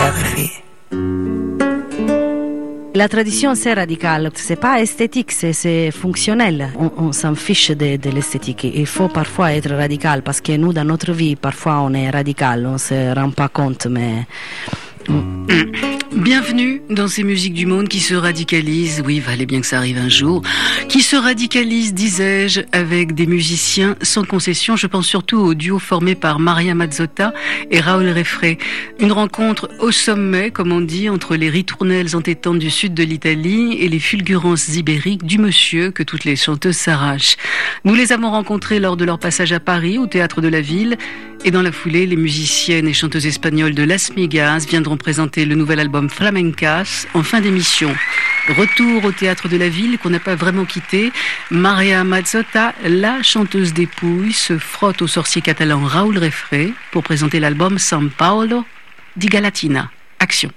café. La tradition, c'est radical. C'est pas esthétique, c'est fonctionnel. On s'en fiche de l'esthétique. Il faut parfois être radical parce que nous, dans notre vie, parfois, on est radical. On se rend pas compte, mais... Bienvenue dans ces musiques du monde qui se radicalisent, oui, valait bien que ça arrive un jour, qui se radicalisent, disais-je, avec des musiciens sans concession. Je pense surtout au duo formé par Maria Mazzotta et Raoul Refré. Une rencontre au sommet, comme on dit, entre les ritournelles entêtantes du sud de l'Italie et les fulgurances ibériques du monsieur que toutes les chanteuses s'arrachent. Nous les avons rencontrés lors de leur passage à Paris, au Théâtre de la Ville, et dans la foulée, les musiciennes et chanteuses espagnoles de Las Migas viendront présenter le nouvel album Flamencas en fin d'émission. Retour au Théâtre de la Ville qu'on n'a pas vraiment quitté. Maria Mazzotta, la chanteuse des Pouilles, se frotte au sorcier catalan Raoul Refré pour présenter l'album San Paolo di Galatina. Action.